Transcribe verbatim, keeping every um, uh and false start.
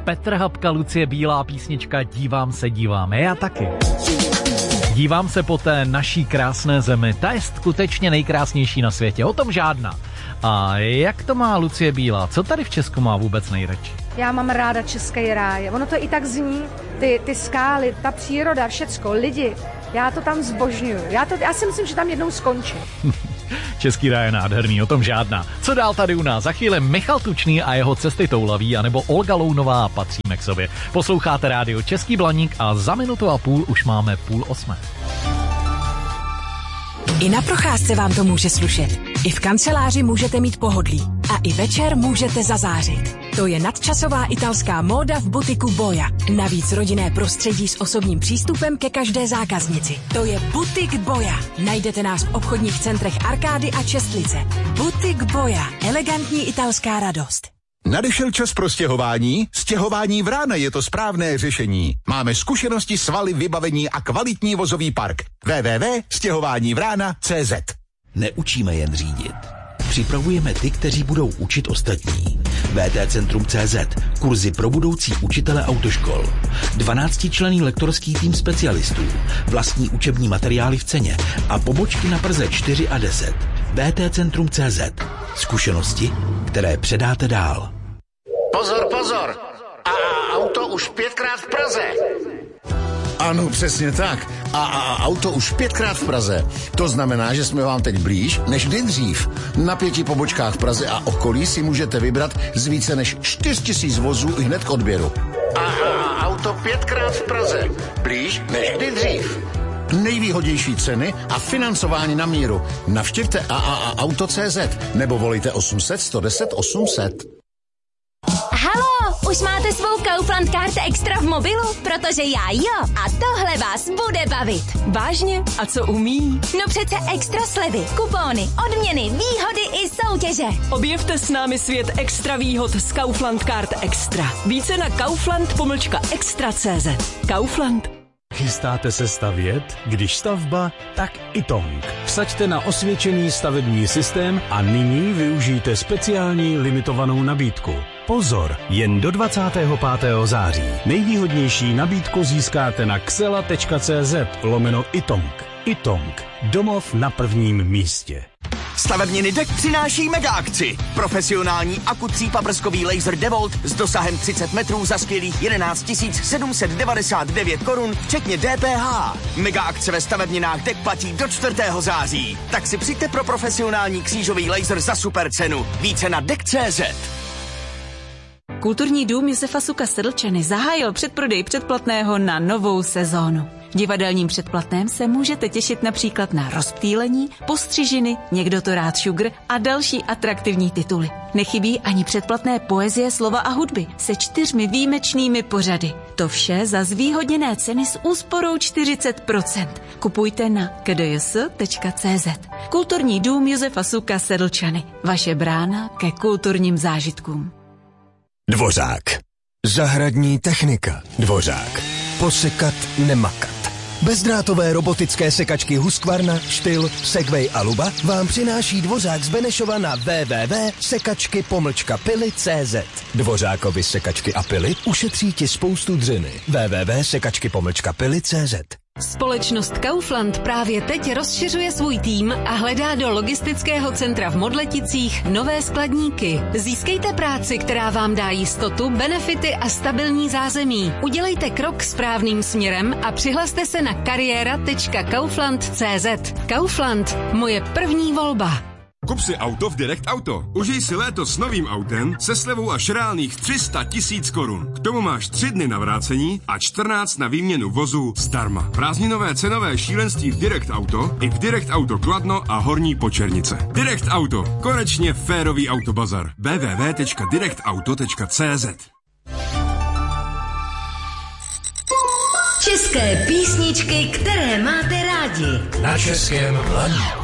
Petr Habka, Lucie Bílá, písnička Dívám se, dívám. Já taky. Dívám se po té naší krásné zemi. Ta je skutečně nejkrásnější na světě. O tom žádná. A jak to má Lucie Bílá? Co tady v Česku má vůbec nejradši? Já mám ráda český ráj. Ono to i tak zní. Ty, ty skály, ta příroda, všecko, lidi. Já to tam zbožňuju. Já, to, já si myslím, že tam jednou skončím. Český ráj je nádherný, o tom žádná. Co dál tady u nás? Za chvíli Michal Tučný a jeho Cesty toulaví, anebo Olga Lounová, Patříme k sobě. Posloucháte rádio Český Blaník a za minutu a půl už máme půl osmé. I na procházce vám to může slušet. I v kanceláři můžete mít pohodlí. A i večer můžete zazářit. To je nadčasová italská móda v butiku Boja. Navíc rodinné prostředí s osobním přístupem ke každé zákaznici. To je butik Boja. Najdete nás v obchodních centrech Arkády a Čestlice. Butik Boja. Elegantní italská radost. Nadešel čas pro stěhování? Stěhování Vrána je to správné řešení. Máme zkušenosti, svaly, vybavení a kvalitní vozový park. w w w tečka stěhování vrána tečka c z. Neučíme jen řídit. Připravujeme ty, kteří budou učit ostatní. V T Centrum C Z. Kurzy pro budoucí učitele autoškol. dvanáctičlenný lektorský tým specialistů. Vlastní učební materiály v ceně. A pobočky na Praze čtyři a deset. V T Centrum C Z. Zkušenosti, které předáte dál. Pozor, pozor! A, a auto už pětkrát v Praze. Ano, přesně tak. A, a, a auto už pětkrát v Praze. To znamená, že jsme vám teď blíž, než kdy dřív. Na pěti pobočkách v Praze a okolí si můžete vybrat z více než čtyři tisíce vozů i hned k odběru. A, a, a auto pětkrát v Praze. Blíž, než kdy dřív. Nejvýhodnější ceny a financování na míru. Navštivte a a a auto tečka cé zet nebo volejte osm set, sto deset, osm set. Halo, už máte svou Kaufland Card Extra v mobilu? Protože já jo. A tohle vás bude bavit. Vážně? A co umí? No přece extra slevy, kupóny, odměny, výhody i soutěže. Objevte s námi svět extra výhod z Kaufland Card Extra. Více na kaufland pomlčka extra tečka cé zet. Kaufland. Chystáte se stavět? Když stavba, tak Itong. Vsaďte na osvědčený stavební systém a nyní využijte speciální limitovanou nabídku. Pozor, jen do dvacátého pátého září. Nejvýhodnější nabídku získáte na xela tečka cé zet lomeno Itong. Itong. Domov na prvním místě. Stavebniny D E K přináší mega akci. Profesionální akutřípabrskový laser DeWalt s dosahem třicet metrů za skvělých jedenáct tisíc sedm set devadesát devět korun, včetně D P H. Mega akce ve stavebninách D E K platí do čtvrtého září. Tak si přijďte pro profesionální křížový laser za super cenu. Více na D E K tečka cé zet. Kulturní dům Josefa Suka Sedlčany zahájil předprodej předplatného na novou sezónu. V divadelním předplatném se můžete těšit například na Rozptýlení, Postřižiny, Někdo to rád šugr a další atraktivní tituly. Nechybí ani předplatné poezie, slova a hudby se čtyřmi výjimečnými pořady. To vše za zvýhodněné ceny s úsporou čtyřicet procent. Kupujte na k d j s tečka cé zet. Kulturní dům Josefa Suka Sedlčany. Vaše brána ke kulturním zážitkům. Dvořák. Zahradní technika. Dvořák. Posekat, nemakat. Bezdrátové robotické sekačky Husqvarna, Styl, Segway a Luba vám přináší Dvořák z Benešova na w w w tečka sekačky pomlčka pily tečka cé zet. Dvořákovi sekačky a pily ušetří ti spoustu dřiny. w w w tečka sekačky pomlčka pily tečka cé zet. Společnost Kaufland právě teď rozšiřuje svůj tým a hledá do logistického centra v Modleticích nové skladníky. Získejte práci, která vám dá jistotu, benefity a stabilní zázemí. Udělejte krok správným směrem a přihlaste se na kariéra tečka kaufland tečka cé zet. Kaufland, moje první volba. Kup si auto v Direct Auto. Užij si léto s novým autem se slevou až reálných tři sta tisíc korun. K tomu máš tři dny na vrácení a čtrnáct na výměnu vozu zdarma. Prázdninové cenové šílenství v Direct Auto i v Direct Auto Kladno a Horní Počernice. Direct Auto. Konečně férový autobazar. w w w tečka direct auto tečka cé zet. České písničky, které máte rádi. Na Českém Blaníku.